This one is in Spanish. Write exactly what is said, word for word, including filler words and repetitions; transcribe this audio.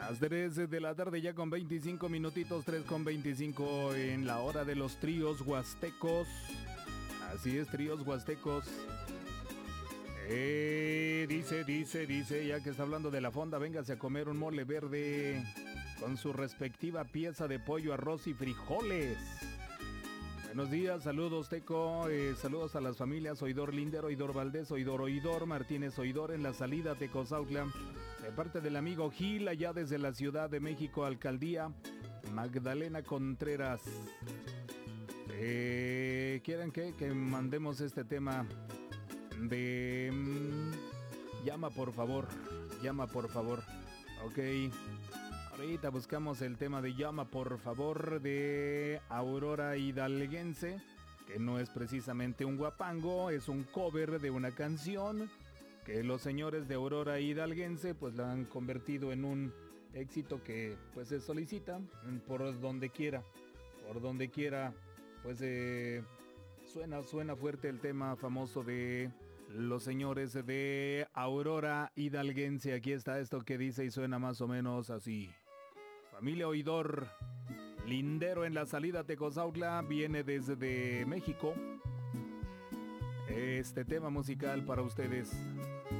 Las tres de la tarde ya con veinticinco minutitos, tres con veinticinco en la hora de los tríos huastecos. Así es, tríos huastecos. Eh, dice, dice, dice, ya que está hablando de la fonda, véngase a comer un mole verde con su respectiva pieza de pollo, arroz y frijoles. Buenos días, saludos Teco, eh, saludos a las familias Oidor Linder, Oidor Valdés, Oidor Oidor, Martínez Oidor en la salida de Tecozautla, de parte del amigo Gil, allá desde la Ciudad de México, Alcaldía Magdalena Contreras. Eh, ¿Quieren que, que mandemos este tema de... Mmm, llama por favor, llama por favor, ok. Ahorita buscamos el tema de Llama por favor de Aurora Hidalguense, que no es precisamente un guapango, es un cover de una canción que los señores de Aurora Hidalguense pues la han convertido en un éxito que pues se solicita por donde quiera, por donde quiera, pues eh, suena, suena fuerte el tema famoso de los señores de Aurora Hidalguense. Aquí está esto que dice y suena más o menos así. Familia Oidor, Lindero en la salida Tecozautla, viene desde México. Este tema musical para ustedes.